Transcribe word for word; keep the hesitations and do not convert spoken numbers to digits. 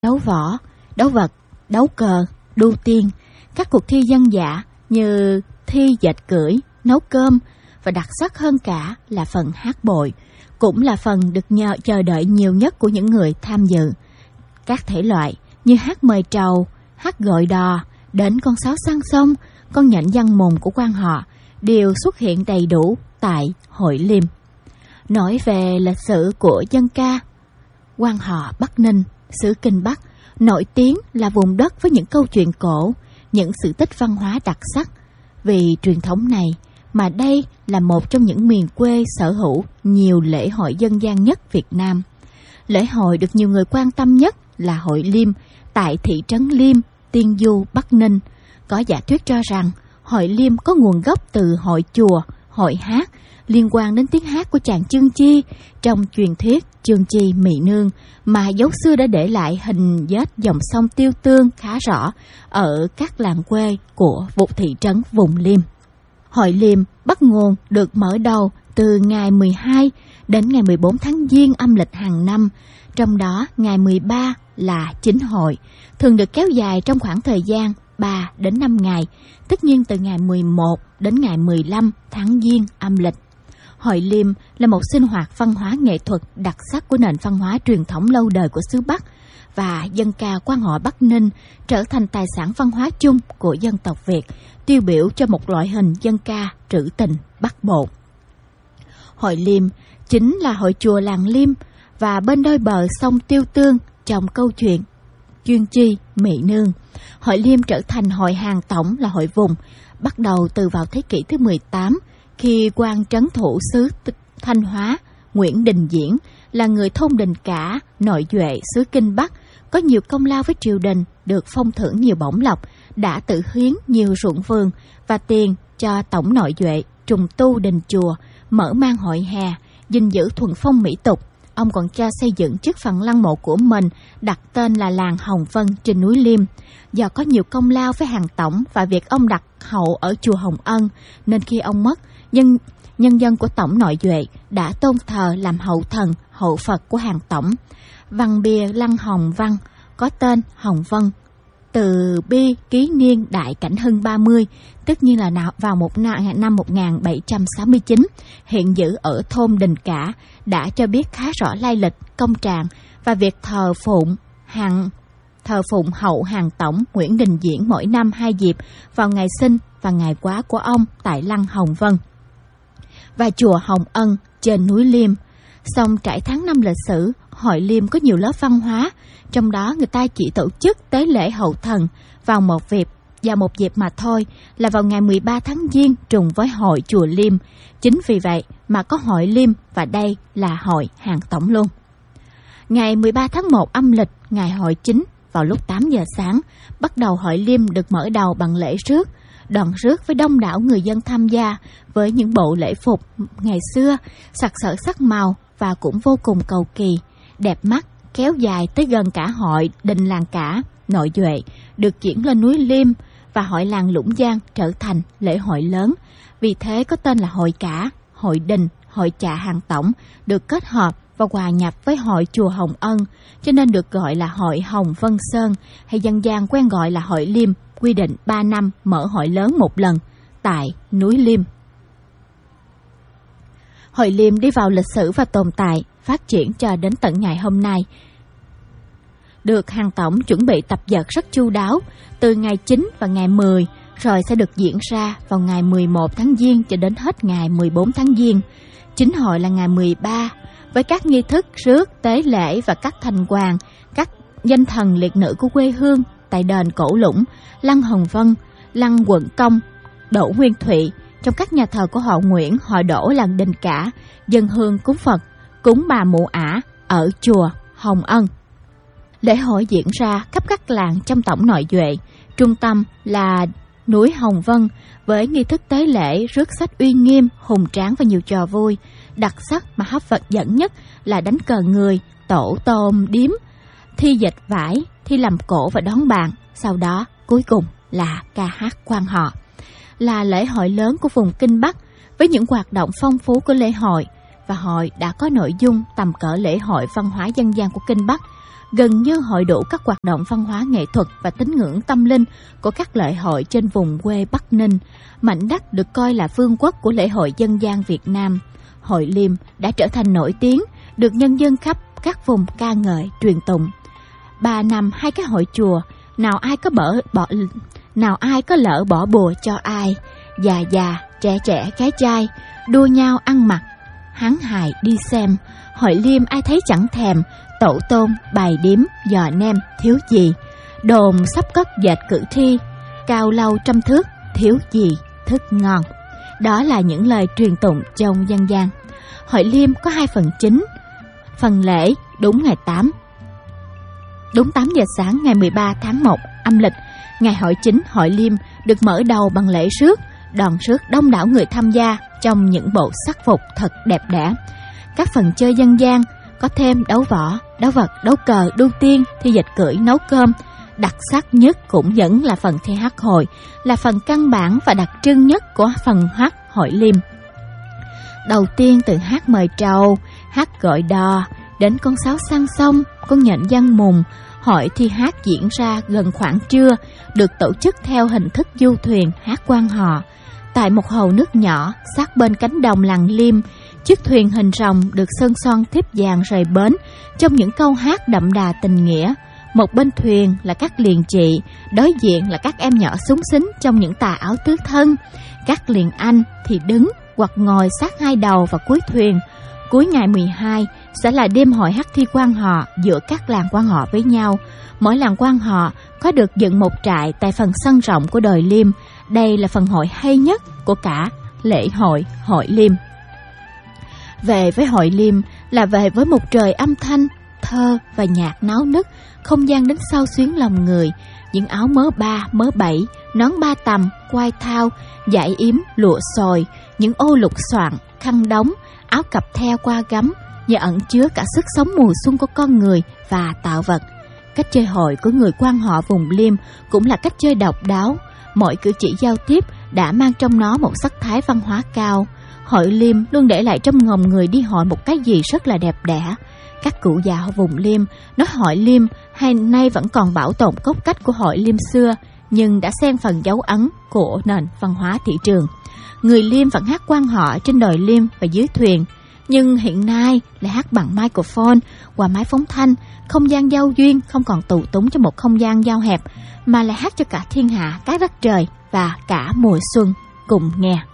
đấu võ, đấu vật, đấu cờ, đu tiên, các cuộc thi dân dã như thi dệt cưỡi, nấu cơm, và đặc sắc hơn cả là phần hát bội, cũng là phần được nhờ chờ đợi nhiều nhất của những người tham dự. Các thể loại như hát mời trầu, hát gọi đò, đến con sáo sang sông, con nhện văn mùng của quan họ đều xuất hiện đầy đủ tại Hội Liêm. Nói về lịch sử của dân ca, quan họ Bắc Ninh, xứ Kinh Bắc, nổi tiếng là vùng đất với những câu chuyện cổ, những sự tích văn hóa đặc sắc. Vì truyền thống này mà đây là một trong những miền quê sở hữu nhiều lễ hội dân gian nhất Việt Nam. Lễ hội được nhiều người quan tâm nhất là Hội Liêm tại thị trấn Liêm, Tiên Du, Bắc Ninh. Có giả thuyết cho rằng Hội Liêm có nguồn gốc từ hội chùa, hội hát, liên quan đến tiếng hát của chàng Chương Chi trong truyền thuyết Chương Chi Mị Nương, mà dấu xưa đã để lại hình vết dòng sông Tiêu Tương khá rõ ở các làng quê của vùng thị trấn vùng Liêm. Hội Liêm bắt nguồn được mở đầu từ ngày mười hai đến ngày mười bốn tháng Giêng âm lịch hàng năm, trong đó ngày mười ba là chính hội, thường được kéo dài trong khoảng thời gian ba đến năm ngày, tất nhiên từ ngày mười một đến ngày mười lăm tháng Giêng âm lịch. Hội Liêm là một sinh hoạt văn hóa nghệ thuật đặc sắc của nền văn hóa truyền thống lâu đời của xứ Bắc, và dân ca quan họ Bắc Ninh trở thành tài sản văn hóa chung của dân tộc Việt, tiêu biểu cho một loại hình dân ca trữ tình Bắc Bộ. Hội Liêm chính là hội chùa làng Liêm, và bên đôi bờ sông Tiêu Tương trong câu chuyện Chương Chi Mị Nương. Hội Liêm trở thành hội hàng tổng là hội vùng, bắt đầu từ vào thế kỷ thứ mười tám, khi quan trấn thủ xứ Thanh Hóa Nguyễn Đình Diễn là người thôn Đình Cả, nội duệ xứ Kinh Bắc, có nhiều công lao với triều đình, được phong thưởng nhiều bổng lộc, đã tự hiến nhiều ruộng vườn và tiền cho tổng nội duệ trùng tu đình chùa, mở mang hội hè, gìn giữ thuần phong mỹ tục. Ông còn cho xây dựng chiếc phần lăng mộ của mình đặt tên là làng Hồng Vân trên núi Liêm. Do có nhiều công lao với hàng tổng và việc ông đặt hậu ở chùa Hồng Ân, nên khi ông mất, nhân, nhân dân của tổng nội duệ đã tôn thờ làm hậu thần, hậu Phật của hàng tổng. Văn bia lăng Hồng Văn có tên Hồng Vân từ bi ký niên Đại Cảnh Hưng ba mươi, tất nhiên là vào một năm một nghìn bảy trăm sáu mươi chín, hiện giữ ở thôn Đình Cả, đã cho biết khá rõ lai lịch, công trạng và việc thờ phụng hàng thờ phụng hậu hàng tổng Nguyễn Đình Diễn mỗi năm hai dịp vào ngày sinh và ngày quá của ông tại lăng Hồng Vân và chùa Hồng Ân trên núi Liêm. Xong trải tháng năm lịch sử, Hội Liêm có nhiều lớp văn hóa, trong đó người ta chỉ tổ chức tế lễ hậu thần vào một dịp vào một dịp mà thôi, là vào ngày mười ba tháng Giêng trùng với hội chùa Liêm. Chính vì vậy mà có Hội Liêm, và đây là hội hàng tổng luôn. Ngày mười ba tháng một âm lịch, ngày hội chính, vào lúc tám giờ sáng, bắt đầu Hội Liêm được mở đầu bằng lễ rước. Đoàn rước với đông đảo người dân tham gia với những bộ lễ phục ngày xưa sặc sỡ sắc màu và cũng vô cùng cầu kỳ, đẹp mắt, kéo dài tới gần cả hội đình làng Cả, nội duệ, được chuyển lên núi Liêm, và hội làng Lũng Giang trở thành lễ hội lớn. Vì thế có tên là hội Cả, hội đình, hội chạ hàng tổng, được kết hợp và hòa nhập với hội chùa Hồng Ân, cho nên được gọi là hội Hồng Vân Sơn, hay dân gian quen gọi là Hội Liêm, quy định ba năm mở hội lớn một lần tại núi Liêm. Hội Liêm đi vào lịch sử và tồn tại, phát triển cho đến tận ngày hôm nay. Được hàng tổng chuẩn bị tập dượt rất chu đáo, từ ngày chín và ngày mười, rồi sẽ được diễn ra vào ngày mười một tháng Giêng cho đến hết ngày mười bốn tháng Giêng. Chính hội là ngày mười ba, với các nghi thức rước, tế lễ và các thành hoàng, các danh thần liệt nữ của quê hương tại đền Cổ Lũng, lăng Hồng Vân, lăng Quận Công, Đỗ Nguyên Thụy. Trong các nhà thờ của họ Nguyễn, họ Đỗ làng Đình Cả, dân hương cúng Phật, cúng bà Mụ Ả ở chùa Hồng Ân. Lễ hội diễn ra khắp các làng trong tổng nội duệ. Trung tâm là núi Hồng Vân với nghi thức tế lễ, rước sách uy nghiêm, hùng tráng và nhiều trò vui. Đặc sắc mà hấp dẫn nhất là đánh cờ người, tổ tôm điếm, thi dệt vải, thi làm cổ và đón bàn. Sau đó cuối cùng là ca hát quan họ. Là lễ hội lớn của vùng Kinh Bắc với những hoạt động phong phú của lễ hội, và hội đã có nội dung tầm cỡ lễ hội văn hóa dân gian của Kinh Bắc. gần như hội đủ các hoạt động văn hóa nghệ thuật và tín ngưỡng tâm linh của các lễ hội trên vùng quê Bắc Ninh. Mảnh đất được coi là vương quốc của lễ hội dân gian Việt Nam. Hội Liêm đã trở thành nổi tiếng, được nhân dân khắp các vùng ca ngợi truyền tụng. Ba năm hai cái hội chùa, nào ai có bỡ bỏ nào ai có lỡ bỏ bùa cho ai, già già, trẻ trẻ, gái trai đua nhau ăn mặc, hán hài đi xem. Hội Liêm ai thấy chẳng thèm, tổ tôn bài điếm giò nem thiếu gì, đồn sắp cất dệt cử thi, cao lâu trăm thước thiếu gì thức ngon. Đó là những lời truyền tụng trong dân gian. Hội Liêm có hai phần chính. Phần lễ đúng ngày tám Đúng tám giờ sáng ngày mười ba tháng một âm lịch, ngày hội chính hội Liêm được mở đầu bằng lễ rước. Đoàn rước đông đảo người tham gia trong những bộ sắc phục thật đẹp đẽ. Các phần chơi dân gian có thêm đấu võ, đấu vật, đấu cờ, đu tiên, thi dịch cưỡi, nấu cơm. Đặc sắc nhất cũng vẫn là phần thi hát hội, là phần căn bản và đặc trưng nhất của phần hát hội Liêm. Đầu tiên từ hát mời trầu, hát gọi đò, đến con sáo sang sông, con nhện giăng mùng. Hội thi hát diễn ra gần khoảng trưa, được tổ chức theo hình thức du thuyền hát quan họ. Tại một hồ nước nhỏ sát bên cánh đồng làng Liêm, chiếc thuyền hình rồng được sơn son thiếp vàng rời bến trong những câu hát đậm đà tình nghĩa. Một bên thuyền là các liền chị, đối diện là các em nhỏ xúng xính trong những tà áo tứ thân. Các liền anh thì đứng hoặc ngồi sát hai đầu và cuối thuyền. Cuối ngày mười hai sẽ là đêm hội hát thi quan họ giữa các làng quan họ với nhau. Mỗi làng quan họ có được dựng một trại tại phần sân rộng của đồi Liêm. Đây là phần hội hay nhất của cả lễ hội hội Liêm. Về với hội Liêm là về với một trời âm thanh, thơ và nhạc náo nức, không gian đến xao xuyến lòng người. Những áo mớ ba, mớ bảy, nón ba tầm, quai thao, dải yếm, lụa xòi, những ô lục xoạn, khăn đóng, áo cặp theo qua gấm, như ẩn chứa cả sức sống mùa xuân của con người và tạo vật. Cách chơi hội của người quan họ vùng Liêm cũng là cách chơi độc đáo. Mọi cử chỉ giao tiếp đã mang trong nó một sắc thái văn hóa cao. Hội Liêm luôn để lại trong lòng người đi hội một cái gì rất là đẹp đẽ. Các cụ già vùng Liêm nói hội Liêm hay nay vẫn còn bảo tồn cốt cách của hội Liêm xưa, nhưng đã xen phần dấu ấn của nền văn hóa thị trường. Người Liêm vẫn hát quan họ trên đồi Liêm và dưới thuyền, nhưng hiện nay lại hát bằng microphone qua máy phóng thanh. Không gian giao duyên không còn tù túng cho một không gian giao hẹp, mà lại hát cho cả thiên hạ, cái đất trời và cả mùa xuân cùng nghe.